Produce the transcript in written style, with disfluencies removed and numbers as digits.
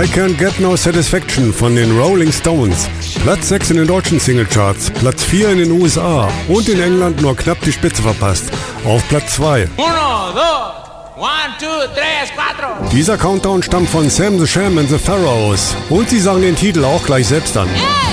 I Can't Get No Satisfaction von den Rolling Stones. Platz 6 in den deutschen Singlecharts, Platz 4 in den USA und in England nur knapp die Spitze verpasst. Auf Platz 2. 1, 2, 1, 2, 3, 4. Dieser Countdown stammt von Sam the Sham and the Pharaohs und sie sagen den Titel auch gleich selbst an. Yeah!